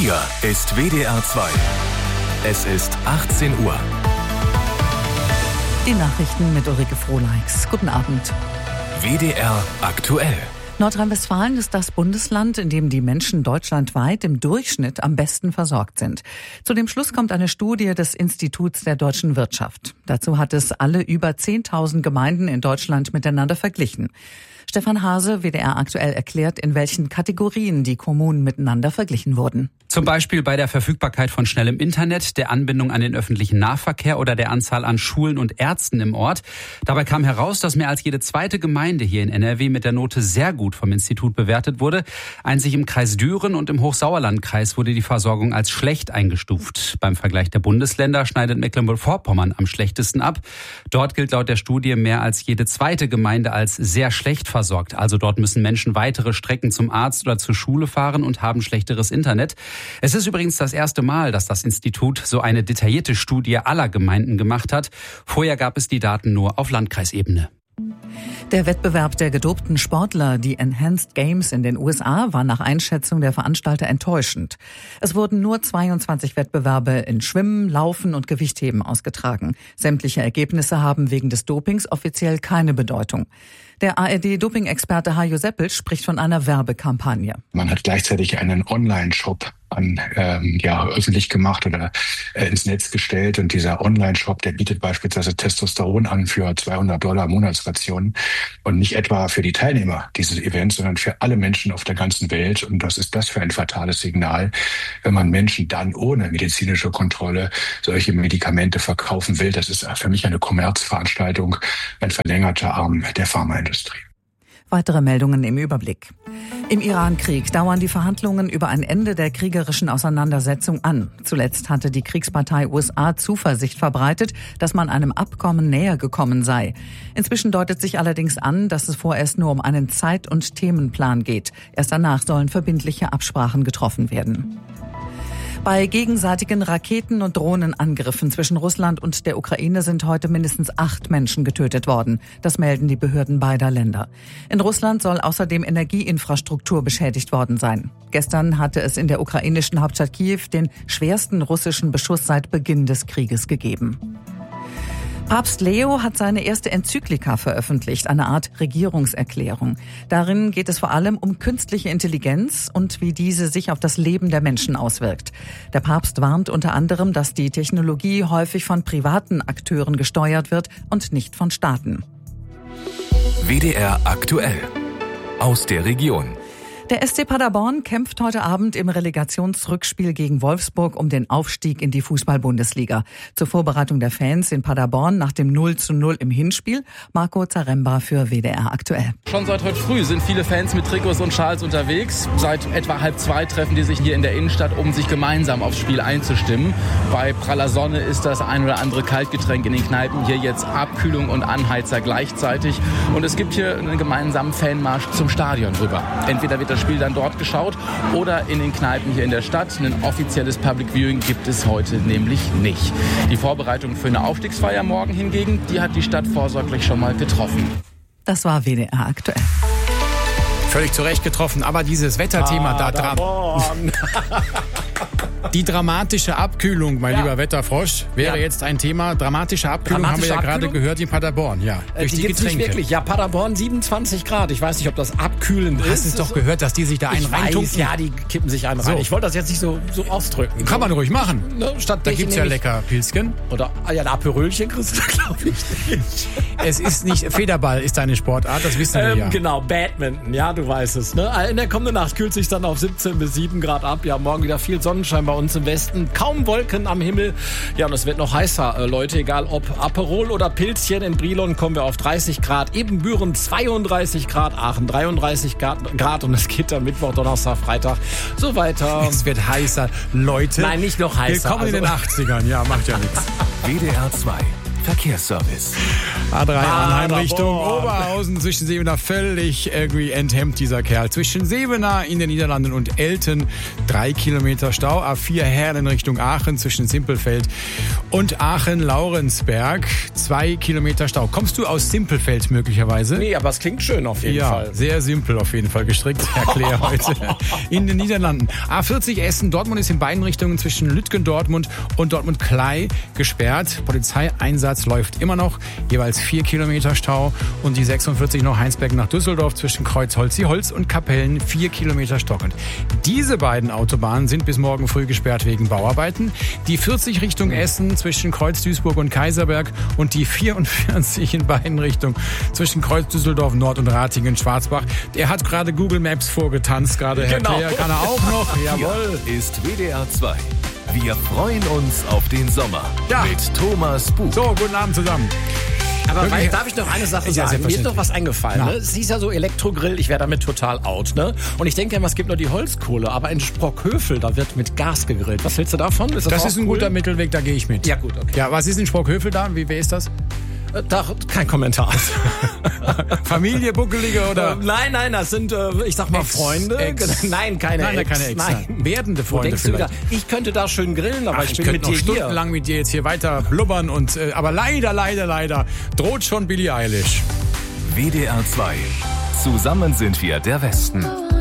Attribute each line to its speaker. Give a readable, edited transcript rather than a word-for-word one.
Speaker 1: Hier ist WDR 2. Es ist 18 Uhr.
Speaker 2: Die Nachrichten mit Ulrike Frohleix. Guten Abend.
Speaker 1: WDR aktuell.
Speaker 2: Nordrhein-Westfalen ist das Bundesland, in dem die Menschen deutschlandweit im Durchschnitt am besten versorgt sind. Zu dem Schluss kommt eine Studie des Instituts der deutschen Wirtschaft. Dazu hat es alle über 10.000 Gemeinden in Deutschland miteinander verglichen. Stefan Hase, WDR aktuell, erklärt, in welchen Kategorien die Kommunen miteinander verglichen wurden.
Speaker 3: Zum Beispiel bei der Verfügbarkeit von schnellem Internet, der Anbindung an den öffentlichen Nahverkehr oder der Anzahl an Schulen und Ärzten im Ort. Dabei kam heraus, dass mehr als jede zweite Gemeinde hier in NRW mit der Note sehr gut vom Institut bewertet wurde. Einzig im Kreis Düren und im Hochsauerlandkreis wurde die Versorgung als schlecht eingestuft. Beim Vergleich der Bundesländer schneidet Mecklenburg-Vorpommern am schlechtesten ab. Dort gilt laut der Studie mehr als jede zweite Gemeinde als sehr schlecht versorgt. Also dort müssen Menschen weitere Strecken zum Arzt oder zur Schule fahren und haben schlechteres Internet. Es ist übrigens das erste Mal, dass das Institut so eine detaillierte Studie aller Gemeinden gemacht hat. Vorher gab es die Daten nur auf Landkreisebene.
Speaker 2: Der Wettbewerb der gedopten Sportler, die Enhanced Games in den USA, war nach Einschätzung der Veranstalter enttäuschend. Es wurden nur 22 Wettbewerbe in Schwimmen, Laufen und Gewichtheben ausgetragen. Sämtliche Ergebnisse haben wegen des Dopings offiziell keine Bedeutung. Der ARD-Doping-Experte Hajo Seppel spricht von einer Werbekampagne.
Speaker 4: Man hat gleichzeitig einen Online-Shop öffentlich gemacht oder ins Netz gestellt. Und dieser Online-Shop, der bietet beispielsweise Testosteron an für $200 Monatsrationen und nicht etwa für die Teilnehmer dieses Events, sondern für alle Menschen auf der ganzen Welt. Und was ist das für ein fatales Signal, wenn man Menschen dann ohne medizinische Kontrolle solche Medikamente verkaufen will? Das ist für mich eine Kommerzveranstaltung, ein verlängerter Arm der Pharmaindustrie.
Speaker 2: Weitere Meldungen im Überblick. Im Iran-Krieg dauern die Verhandlungen über ein Ende der kriegerischen Auseinandersetzung an. Zuletzt hatte die Kriegspartei USA Zuversicht verbreitet, dass man einem Abkommen näher gekommen sei. Inzwischen deutet sich allerdings an, dass es vorerst nur um einen Zeit- und Themenplan geht. Erst danach sollen verbindliche Absprachen getroffen werden. Bei gegenseitigen Raketen- und Drohnenangriffen zwischen Russland und der Ukraine sind heute mindestens 8 Menschen getötet worden. Das melden die Behörden beider Länder. In Russland soll außerdem Energieinfrastruktur beschädigt worden sein. Gestern hatte es in der ukrainischen Hauptstadt Kiew den schwersten russischen Beschuss seit Beginn des Krieges gegeben. Papst Leo hat seine erste Enzyklika veröffentlicht, eine Art Regierungserklärung. Darin geht es vor allem um künstliche Intelligenz und wie diese sich auf das Leben der Menschen auswirkt. Der Papst warnt unter anderem, dass die Technologie häufig von privaten Akteuren gesteuert wird und nicht von Staaten.
Speaker 1: WDR aktuell. Aus der Region.
Speaker 2: Der SC Paderborn kämpft heute Abend im Relegationsrückspiel gegen Wolfsburg um den Aufstieg in die Fußball-Bundesliga. Zur Vorbereitung der Fans in Paderborn nach dem 0:0 im Hinspiel, Marco Zaremba für WDR aktuell.
Speaker 5: Schon seit heute früh sind viele Fans mit Trikots und Schals unterwegs. Seit etwa 1:30 treffen die sich hier in der Innenstadt, um sich gemeinsam aufs Spiel einzustimmen. Bei praller Sonne ist das ein oder andere Kaltgetränk in den Kneipen. Hier jetzt Abkühlung und Anheizer gleichzeitig. Und es gibt hier einen gemeinsamen Fanmarsch zum Stadion rüber. Entweder wird das Spiel dann dort geschaut oder in den Kneipen hier in der Stadt. Ein offizielles Public Viewing gibt es heute nämlich nicht. Die Vorbereitung für eine Aufstiegsfeier morgen hingegen, die hat die Stadt vorsorglich schon mal getroffen.
Speaker 2: Das war WDR aktuell.
Speaker 6: Völlig zu Recht getroffen, aber dieses Wetterthema da dran. Die dramatische Abkühlung, mein lieber Wetterfrosch, wäre jetzt ein Thema. Dramatische Abkühlung haben wir ja gerade gehört in Paderborn, durch die Getränke.
Speaker 7: Nicht wirklich. Ja, Paderborn 27 Grad. Ich weiß nicht, ob das abkühlend ist.
Speaker 6: Hast du es doch gehört, dass die sich da einen reintunken?
Speaker 7: Ja, die kippen sich einen rein. Ich wollte das jetzt nicht so ausdrücken.
Speaker 6: Kann man ruhig machen.
Speaker 7: Ne?
Speaker 6: Da gibt's ja lecker Pilzchen.
Speaker 7: Oder ein Aperölchen kriegst du da, glaube ich, nicht.
Speaker 6: Es ist nicht, Federball ist deine Sportart, das wissen wir ja.
Speaker 7: Genau, Badminton, ja, du weißt es. Ne? In der kommenden Nacht kühlt sich dann auf 17 bis 7 Grad ab. Ja, morgen wieder viel Sonnenschein bei uns im Westen. Kaum Wolken am Himmel. Ja, und es wird noch heißer, Leute. Egal ob Aperol oder Pilzchen. In Brilon kommen wir auf 30 Grad. Ebenbüren 32 Grad. Aachen 33 Grad. Und es geht dann Mittwoch, Donnerstag, Freitag so weiter.
Speaker 6: Es wird heißer. Leute.
Speaker 7: Nein, nicht noch heißer.
Speaker 6: Willkommen in den 80ern. Ja, macht ja nichts.
Speaker 1: WDR 2. Verkehrsservice.
Speaker 6: A3 Arnheim Richtung Oberhausen zwischen Sevenaer, völlig irgendwie enthemmt dieser Kerl. Zwischen Sevenaer in den Niederlanden und Elten 3 Kilometer Stau. A4 Herlen Richtung Aachen zwischen Simpelfeld und Aachen-Laurensberg 2 Kilometer Stau. Kommst du aus Simpelfeld möglicherweise?
Speaker 7: Nee, aber es klingt schön auf jeden Fall.
Speaker 6: Ja, sehr simpel auf jeden Fall gestrickt, Herr Claire heute. In den Niederlanden. A40 Essen-Dortmund ist in beiden Richtungen zwischen Lütgendortmund und Dortmund-Klei gesperrt. Polizeieinsatz läuft immer noch, jeweils 4 Kilometer Stau. Und die 46 noch Heinsberg nach Düsseldorf zwischen Kreuz-Holzi-Holz und Kapellen 4 Kilometer stockend. Diese beiden Autobahnen sind bis morgen früh gesperrt wegen Bauarbeiten. Die 40 Richtung Essen zwischen Kreuz-Duisburg und Kaiserberg und die 44 in beiden Richtungen zwischen Kreuz-Düsseldorf Nord und Ratingen-Schwarzbach. Der hat gerade Google Maps vorgetanzt, gerade Herr Claire, kann er auch noch. Jawohl.
Speaker 1: Hier ist WDR 2. Wir freuen uns auf den Sommer mit Thomas Buch.
Speaker 6: So, guten Abend zusammen.
Speaker 7: Aber darf ich noch eine Sache sagen? Mir ist noch was eingefallen. Ne? Es ist ja so Elektrogrill, ich wäre damit total out. Ne? Und ich denke immer, es gibt nur die Holzkohle. Aber in Sprockhövel, da wird mit Gas gegrillt. Was hältst du davon?
Speaker 6: Das ist ein guter Mittelweg, da gehe ich mit.
Speaker 7: Ja, gut, okay.
Speaker 6: Ja, was ist in Sprockhövel da? Wer ist das?
Speaker 7: Kein Kommentar.
Speaker 6: Familie, Buckelige oder?
Speaker 7: Nein, das sind, ich sag mal, Freunde.
Speaker 6: Nein, keine Ex. Nein. Werdende Freunde vielleicht.
Speaker 7: Ich könnte da schön grillen, aber ich bin
Speaker 6: könnte
Speaker 7: mit
Speaker 6: noch
Speaker 7: dir
Speaker 6: stundenlang mit dir jetzt hier weiter blubbern und, aber leider droht schon Billie Eilish.
Speaker 1: WDR 2. Zusammen sind wir der Westen.